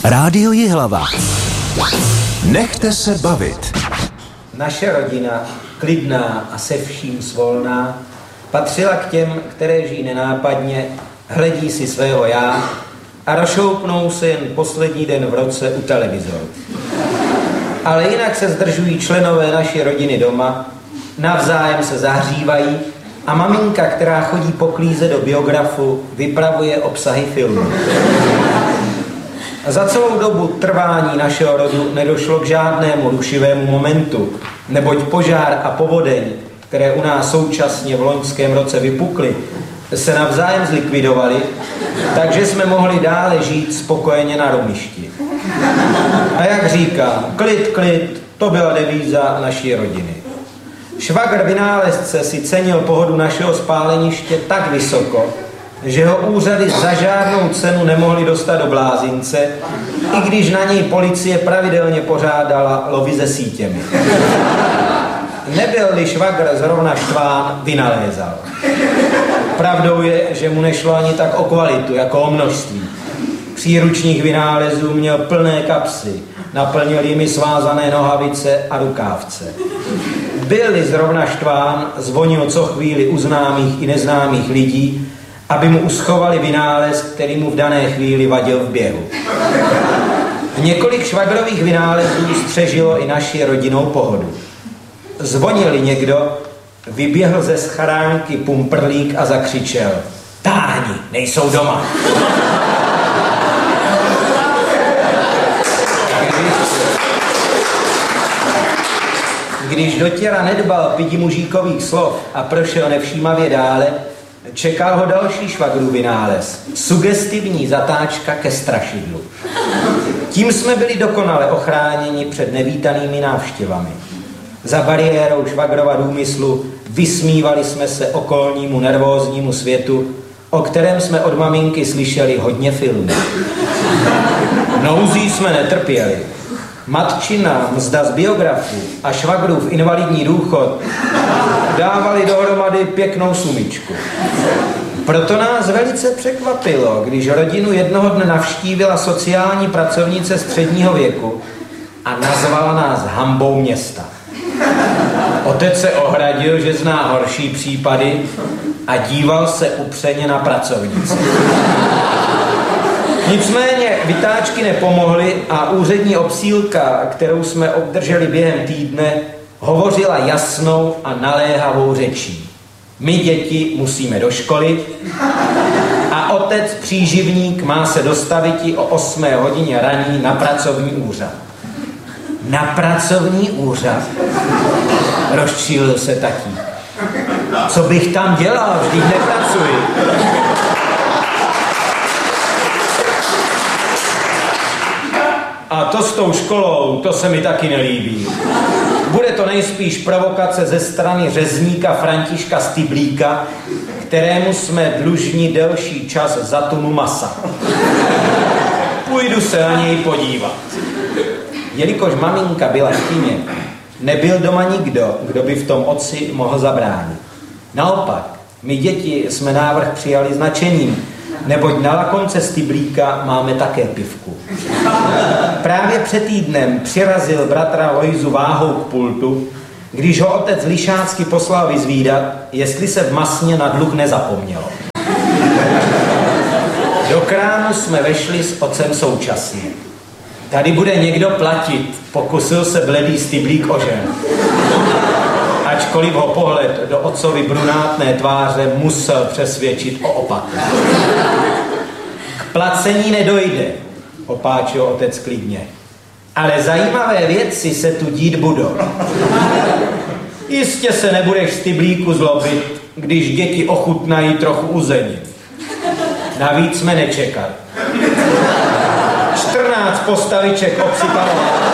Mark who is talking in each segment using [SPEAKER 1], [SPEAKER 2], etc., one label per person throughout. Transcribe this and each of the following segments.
[SPEAKER 1] Rádio Jihlava. Nechte se bavit.
[SPEAKER 2] Naše rodina, klidná a se vším svolná, patřila k těm, které žijí nenápadně, hledí si svého já a rozšoupnou se jen poslední den v roce u televizoru. Ale jinak se zdržují členové naší rodiny doma, navzájem se zahřívají a maminka, která chodí poklíze do biografu, vypravuje obsahy filmu. Za celou dobu trvání našeho rodu nedošlo k žádnému rušivému momentu, neboť požár a povodeň, které u nás současně v loňském roce vypukly, se navzájem zlikvidovaly, takže jsme mohli dále žít spokojeně na Romišti. A jak říkám, klid, to byla devíza naší rodiny. Švagr vynálezce si cenil pohodu našeho spáleniště tak vysoko, že ho úřady za žádnou cenu nemohli dostat do blázince, i když na něj policie pravidelně pořádala lovy se sítěmi. Nebyl-li švagr zrovna štván, vynalézal. Pravdou je, že mu nešlo ani tak o kvalitu, jako o množství. Příručních vynálezů měl plné kapsy, naplnil jimi svázané nohavice a rukávce. Byl-li zrovna štván, zvonil co chvíli u známých i neznámých lidí, aby mu uschovali vynález, který mu v dané chvíli vadil v běhu. Několik švagrových vynálezů střežilo i naši rodinnou pohodu. Zvonil někdo, vyběhl ze schránky pumprlík a zakřičel: "Táhni, nejsou doma." Když dotěra nedbal pidi mužíkových slov a prošel nevšímavě dále, čekal ho další švagrův vynález. Sugestivní zatáčka ke strašidlu. Tím jsme byli dokonale ochráněni před nevítanými návštěvami. Za bariérou švagrova důmyslu vysmívali jsme se okolnímu nervóznímu světu, o kterém jsme od maminky slyšeli hodně filmů. Nouzí jsme netrpěli. Matčina mzda z biografu a švagrův invalidní důchod dávali dohromady pěknou sumičku. Proto nás velice překvapilo, když rodinu jednoho dne navštívila sociální pracovnice středního věku a nazvala nás hanbou města. Otec se ohradil, že zná horší případy a díval se upřeně na pracovnici. Nicméně vytáčky nepomohly a úřední obsílka, kterou jsme obdrželi během týdne, hovořila jasnou a naléhavou řečí. My děti musíme do školy a otec příživník má se dostaviti o 8 hodině raní na pracovní úřad. Na pracovní úřad? Rozčílil se tatík. Co bych tam dělal? Vždyť nepracuji. A to s tou školou, to se mi taky nelíbí. Bude to nejspíš provokace ze strany řezníka Františka Styblíka, kterému jsme dlužní delší čas za tunu masa. Půjdu se na něj podívat. Jelikož maminka byla v kině, nebyl doma nikdo, kdo by v tom otci mohl zabránit. Naopak, my děti jsme návrh přijali s nadšením, neboť na lakonce Styblíka máme také pivku. Právě před týdnem přirazil bratra Lojzu váhou k pultu, když ho otec lišácky poslal vyzvídat, jestli se v masně na dluh nezapomnělo. Do krámu jsme vešli s otcem současně. Tady bude někdo platit, pokusil se bledý Styblík o žen. Ačkoliv ho pohled do otcovy brunátné tváře musel přesvědčit o opaku. K placení nedojde, opáčil otec klidně. Ale zajímavé věci se tu dít budou. Jistě se nebudeš Styblíku zlobit, když děti ochutnají trochu uzenit. Navíc jsme nečekali. 14 postaviček obsypalo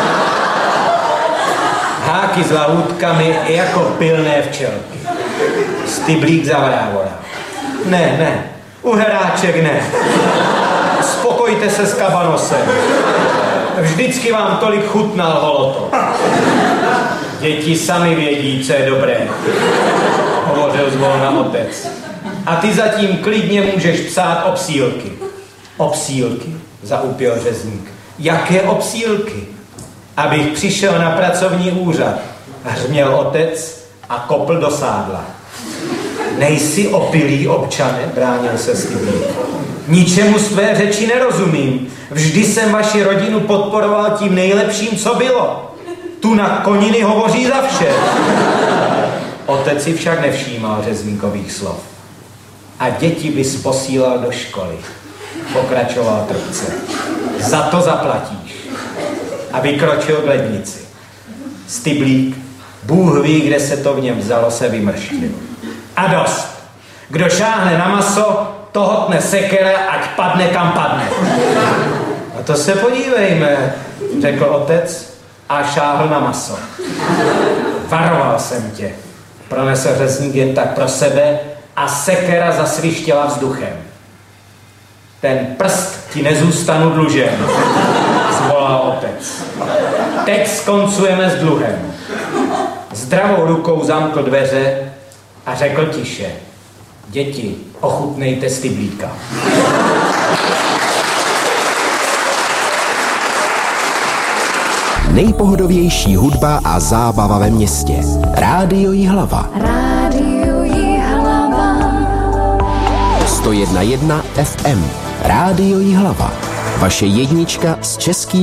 [SPEAKER 2] háky s lahůdkami jako pilné včelky. Styblík zavrávoral. Ne, uheráček ne. Spokojte se s kabanosem. Vždycky vám tolik chutnal holoto. Děti sami vědí, co je dobré, hovořil zvolna otec. A ty zatím klidně můžeš psát obsílky. Obsílky, zaupěl řezník. Jaké obsílky? Abych přišel na pracovní úřad, hřměl otec a kopl do sádla. Nejsi opilý, občane, bránil se Styblík. Ničemu z tvé řeči nerozumím. Vždy jsem vaši rodinu podporoval tím nejlepším, co bylo. Tu na koniny hovoří za vše. Otec si však nevšímal řezníkových slov. A děti bys posílal do školy, pokračoval Trpce. Za to zaplatíš. A vykročil k lednici. Styblík, Bůh ví, kde se to v něm vzalo, se vymrštil. A dost. Kdo šáhne na maso, toho tne sekera, ať padne kam padne. A to se podívejme, řekl otec a šáhl na maso. Varoval jsem tě, pronesl řezník jen tak pro sebe a sekera zasvištěla vzduchem. Ten prst ti nezůstanu dlužen, zvolal otec. Teď skoncujeme s dluhem. Zdravou rukou zamkl dveře a řekl tiše. Děti, ochutnejte Styblíka.
[SPEAKER 1] Nejpohodovější hudba a zábava ve městě. Rádio Jihlava.
[SPEAKER 3] Rádio Jihlava.
[SPEAKER 1] 101,1 FM. Rádio Jihlava. Vaše jednička s českým